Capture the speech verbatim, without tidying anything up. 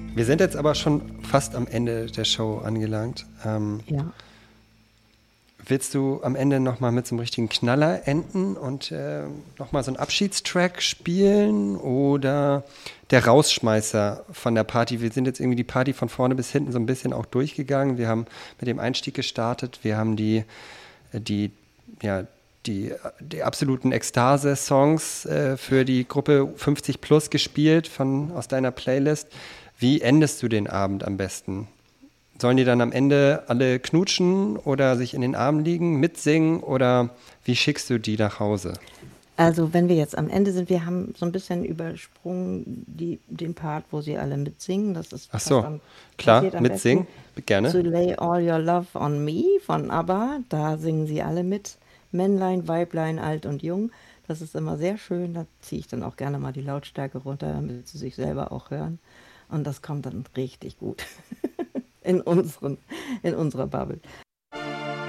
Wir sind jetzt aber schon fast am Ende der Show angelangt. Ähm, Ja. willst du am Ende nochmal mit so einem richtigen Knaller enden und äh, nochmal so einen Abschiedstrack spielen oder der Rausschmeißer von der Party? Wir sind jetzt irgendwie die Party von vorne bis hinten so ein bisschen auch durchgegangen. Wir haben mit dem Einstieg gestartet. Wir haben die, die, ja, die, die absoluten Ekstase-Songs äh, für die Gruppe fünfzig plus gespielt von, aus deiner Playlist. Wie endest du den Abend am besten? Sollen die dann am Ende alle knutschen oder sich in den Armen liegen, mitsingen oder wie schickst du die nach Hause? Also wenn wir jetzt am Ende sind, wir haben so ein bisschen übersprungen die, den Part, wo sie alle mitsingen. Das ist Ach fast so, am, klar, passiert am mitsingen, besten. gerne. To Lay All Your Love on Me von ABBA. Da singen sie alle mit. Männlein, Weiblein, alt und jung. Das ist immer sehr schön. Da ziehe ich dann auch gerne mal die Lautstärke runter, damit sie sich selber auch hören. Und das kommt dann richtig gut in unseren, in unserer Bubble.